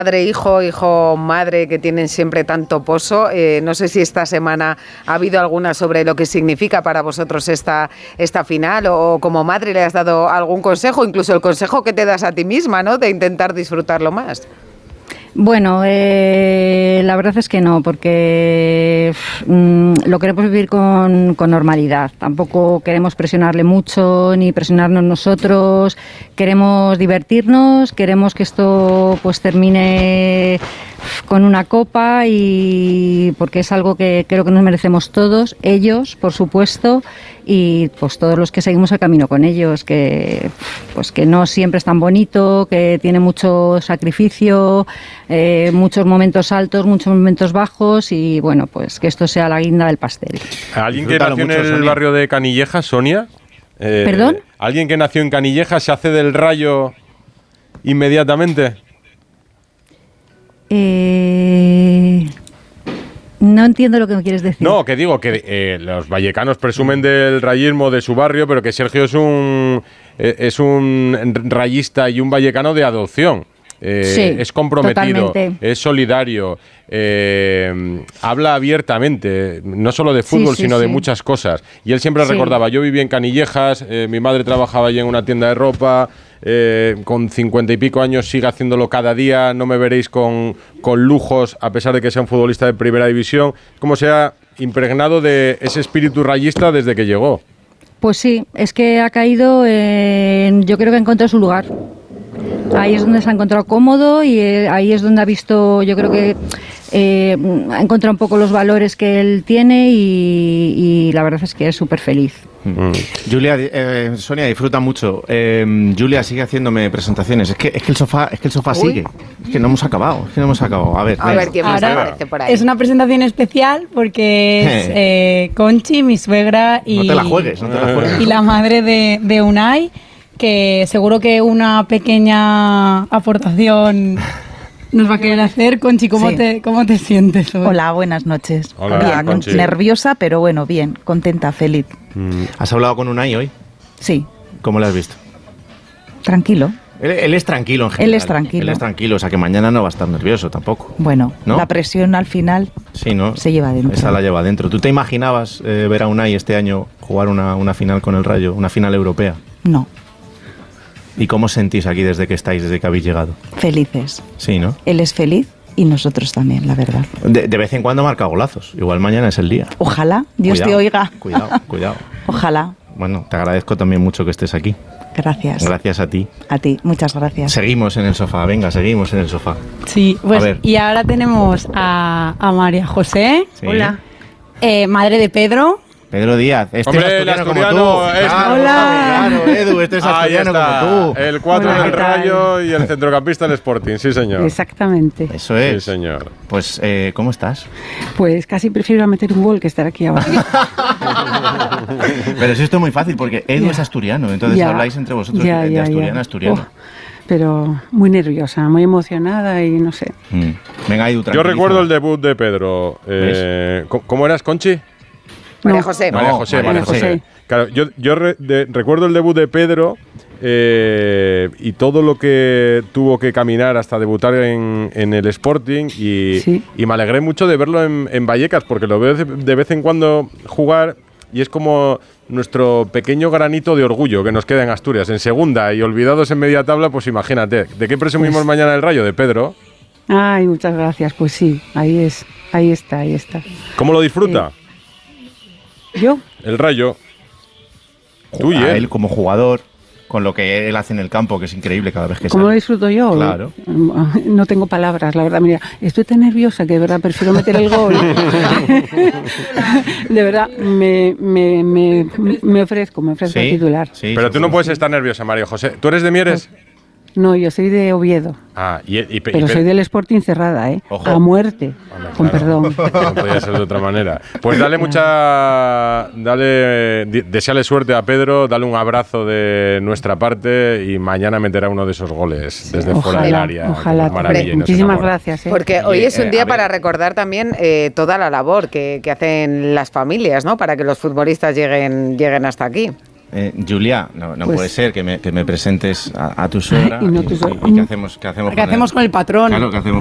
Padre, hijo, madre, que tienen siempre tanto pozo. No sé si esta semana ha habido alguna sobre lo que significa para vosotros esta final, o como madre le has dado algún consejo, incluso el consejo que te das a ti misma, ¿no?, de intentar disfrutarlo más. Bueno, la verdad es que no, porque lo queremos vivir con normalidad. Tampoco queremos presionarle mucho ni presionarnos nosotros. Queremos divertirnos, queremos que esto pues termine con una copa, y porque es algo que creo que nos merecemos todos, ellos, por supuesto, y pues todos los que seguimos el camino con ellos, que pues que no siempre es tan bonito, que tiene mucho sacrificio, muchos momentos altos, muchos momentos bajos, y bueno, pues que esto sea la guinda del pastel. ¿Alguien que nació en el barrio de Canillejas, Sonia? ¿Perdón? ¿Alguien que nació en Canillejas se hace del Rayo inmediatamente? No entiendo lo que me quieres decir. No, que digo que los vallecanos presumen del rayismo de su barrio, pero que Sergio es un rayista y un vallecano de adopción. Sí, es comprometido, totalmente. es solidario, habla abiertamente, no solo de fútbol, sino de muchas cosas. Y él siempre recordaba, yo vivía en Canillejas, mi madre trabajaba allí en una tienda de ropa, con 50 y pico años sigue haciéndolo cada día, no me veréis con lujos, a pesar de que sea un futbolista de primera división. Como se ha impregnado de ese espíritu rayista desde que llegó. Pues sí, es que ha caído yo creo que ha encontrado su lugar. Ahí es donde se ha encontrado cómodo, y ahí es donde ha visto, yo creo que ha encontrado un poco los valores que él tiene, y la verdad es que es súper feliz. Julia, Sonia disfruta mucho. Julia sigue haciéndome presentaciones. Es que el sofá sigue. Es que no hemos acabado. A ver ¿Qué más aparece por ahí? Es una presentación especial porque es Conchi, mi suegra, y, no te la juegues. y la madre de Unai, que seguro que una pequeña aportación nos va a querer hacer. Conchi, ¿cómo te sientes hoy? Hola, buenas noches. Hola, bien, Conchi. nerviosa, pero bueno, bien, contenta, feliz. ¿Has hablado con Unai hoy? Sí, ¿Cómo lo has visto? tranquilo. Él es tranquilo en general. Él es tranquilo. Él es tranquilo, o sea que mañana no va a estar nervioso tampoco. Bueno, ¿No? la presión al final Sí, ¿no? se lleva dentro. Esa la lleva dentro. ¿Tú te imaginabas ver a Unai este año jugar una final con el Rayo, una final europea? No, ¿Y cómo os sentís aquí desde que habéis llegado? felices. Sí, ¿no? Él es feliz y nosotros también, la verdad. De vez en cuando marca golazos. Igual mañana es el día. Ojalá Dios te oiga. Cuidado. Ojalá. Bueno, te agradezco también mucho que estés aquí. Gracias. Gracias a ti. A ti, muchas gracias. Seguimos en el sofá, seguimos en el sofá. Sí, A pues ver. y ahora tenemos a María José, Sí. Hola. Madre de Pedro. Pedro Díaz, Hombre, el asturiano como tú. es- Claro, Hola. Claro, Edu, este es Ahí asturiano está, como tú. el 4 Hola, del ¿qué tal? Rayo y el centrocampista del Sporting, sí señor. Exactamente. Eso es. Sí señor. Pues, ¿cómo estás? Pues casi prefiero meter un gol que estar aquí abajo. Pero si esto es muy fácil, porque Edu Ya. es asturiano, entonces Ya. habláis entre vosotros Ya, de ya, asturiano ya. a asturiano. Pero muy nerviosa, muy emocionada y no sé. Venga, Edu, Yo tranquilízame. recuerdo el debut de Pedro. ¿Cómo eras, Conchi? María No. José. María José. María José. Claro, yo recuerdo el debut de Pedro y todo lo que tuvo que caminar hasta debutar en el Sporting Sí. y me alegré mucho de verlo en Vallecas porque lo veo de vez en cuando jugar y es como nuestro pequeño granito de orgullo que nos queda en Asturias, en segunda y olvidados en media tabla, pues imagínate. ¿De qué presumimos Pues- mañana el Rayo? De Pedro. Ay, muchas gracias. Pues sí, ahí está. ¿Cómo lo disfruta? ¿Yo? El Rayo. Tú y A él. él como jugador, con lo que él hace en el campo, que es increíble cada vez que ¿Cómo lo sale. disfruto yo? Claro. No tengo palabras, la verdad. Mira, estoy tan nerviosa que de verdad prefiero meter el gol. De verdad, me ofrezco a titular. Sí, Pero sí, tú no sí. puedes estar nerviosa, María José. ¿Tú eres de Mieres? No, yo soy de Oviedo, pero soy del Sporting cerrada, ¿eh? Ojo. A muerte, Hombre, con claro. perdón. No podía ser de otra manera. Pues deseale suerte a Pedro, dale un abrazo de nuestra parte y mañana meterá uno de esos goles desde fuera del área. Ojalá. Qué maravilla, y nos Muchísimas enamora. gracias. Porque hoy es un a día ver. para recordar también toda la labor que hacen las familias, ¿no? Para que los futbolistas lleguen hasta aquí. Julia, no pues, puede ser que me presentes a tu suegra. Y no tu suegra. ¿Y qué hacemos? ¿Qué hacemos con el patrón? Claro, ¿qué hacemos?